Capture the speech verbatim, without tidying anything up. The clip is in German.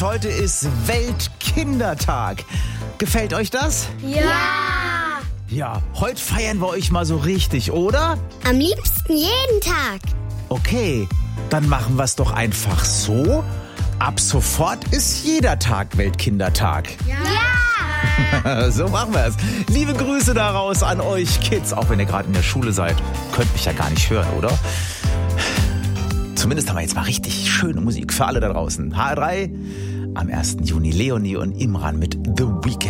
und heute ist Weltkindertag. Gefällt euch das? Ja! Ja, heute feiern wir euch mal so richtig, oder? Am liebsten jeden Tag. Okay, dann machen wir es doch einfach so. Ab sofort ist jeder Tag Weltkindertag. Ja! So machen wir es. Liebe Grüße daraus an euch Kids, auch wenn ihr gerade in der Schule seid. Könnt mich ja gar nicht hören, oder? Zumindest haben wir jetzt mal richtig schöne Musik für alle da draußen. H R drei am ersten Juni, Leonie und Imran mit The Weeknd.